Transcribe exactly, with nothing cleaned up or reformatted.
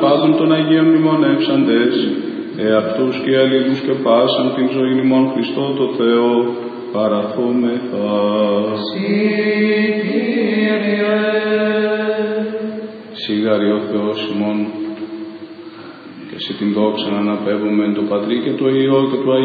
πάντων των Αγίων μνημονεύσαντες, εαυτούς και αλλήλους και πάσαν την ζωή ημών Χριστό το Θεό, παραθόμεθα. Συ, Κύριε. Σιγάρι ο Θεός ημών, και σε την δόξα να αναπέμπουμε εν το Πατρί και το Υιό και το Αγίο